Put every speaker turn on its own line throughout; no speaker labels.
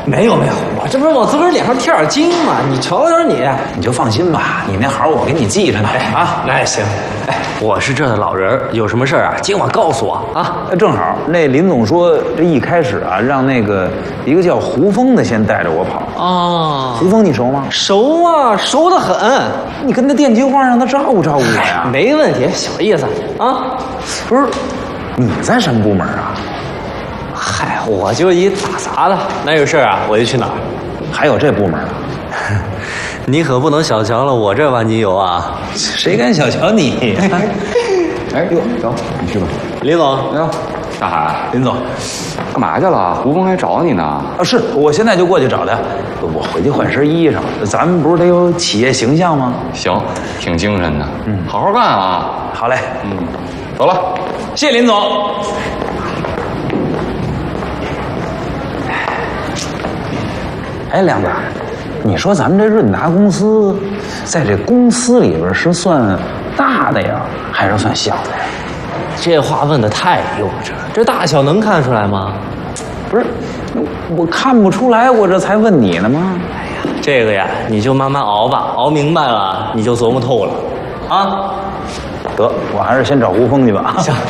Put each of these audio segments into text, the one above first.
没有，我这不是往自个儿脸上贴点金吗？你瞧瞧你，
你就放心吧，你那好我给你记着呢啊。
那也行。哎，我是这的老人，有什么事啊，尽管告诉我啊。
正好，那林总说这一开始啊，让那个一个叫胡峰的先带着我跑。
哦，
胡峰你熟吗？
熟啊，熟得很。
你跟他电气化，让他照顾照顾我呀。
没问题，小意思啊。
不是，你在什么部门啊？
嗨，我就一打杂的，哪有事啊我就去哪儿。
还有这部门啊？
你可不能小瞧了我这万金油啊！
谁敢小瞧你？
哎呦，走，你去吧。
林总，
哟，大海，
林总，
干嘛去了？胡峰还找你呢。
啊，是我现在就过去找他。我回去换身衣裳，咱们不是得有企业形象吗？
行，挺精神的。好好干啊。
好嘞，
走了。
谢谢林总。哎，梁子，你说咱们这润达公司，在这公司里边是算大的呀，还是算小的呀？
这话问得太幼稚了，这大小能看出来吗？
不是，我看不出来，我这才问你呢吗？
这个呀，你就慢慢熬吧，熬明白了你就琢磨透了，啊。
得，我还是先找胡峰去吧。
行。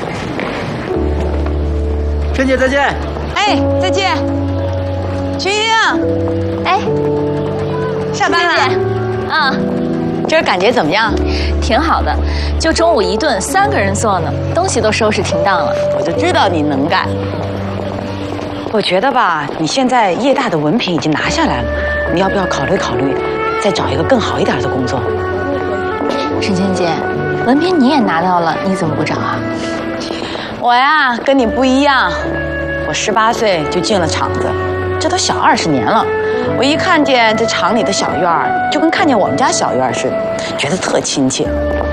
春姐再见。
哎，再见。群英，
哎，
上班了？
啊，
今儿感觉怎么样？
挺好的，就中午一顿，3个人做呢，东西都收拾停当了。
我就知道你能干。我觉得吧，你现在业大的文凭已经拿下来了，你要不要考虑考虑，再找一个更好一点的工作？
沈芊姐，文凭你也拿到了，你怎么不找啊？
我呀，跟你不一样，我18岁就进了厂子，这都小20年了。我一看见这厂里的小院儿，就跟看见我们家小院儿似的，觉得特亲切。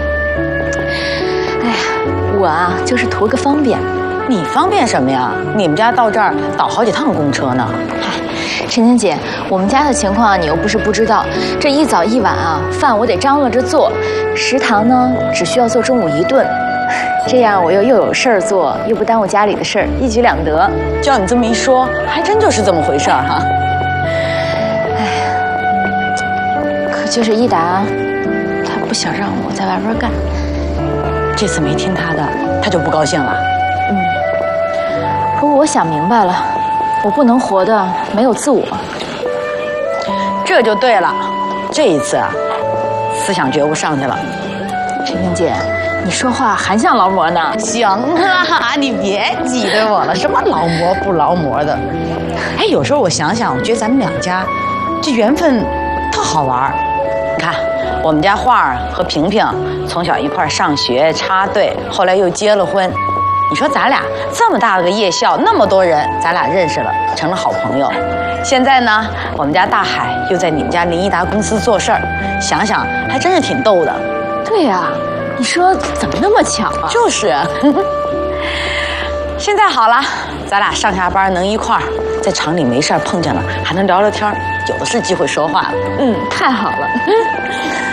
哎呀，我啊，就是图个方便。
你方便什么呀？你们家到这儿倒好几趟公车呢。
嗨，沈芊姐，我们家的情况你又不是不知道，这一早一晚啊，饭我得张罗着做，食堂呢只需要做中午1顿。这样我又有事儿做，又不耽误家里的事儿，一举两得。
照你这么一说，还真就是这么回事儿哈。
哎呀，可就是一达，他不想让我在外边干。
这次没听他的，他就不高兴了。
不过我想明白了，我不能活得没有自我。
这就对了，这一次啊，思想觉悟上去了。
陈云姐，你说话还像劳模呢。
行啊，你别挤兑我了，什么劳模不劳模的。哎，有时候我想想，我觉得咱们两家这缘分特好玩。你看，我们家画儿和萍萍从小一块儿上学插队，后来又结了婚。你说咱俩这么大个夜校，那么多人，咱俩认识了，成了好朋友。现在呢，我们家大海又在你们家林一达公司做事儿，想想还真是挺逗的。
对呀，你说怎么那么巧啊？
就是。现在好了，咱俩上下班能一块儿，在厂里没事碰见了，还能聊聊天，有的是机会说话了。
太好了。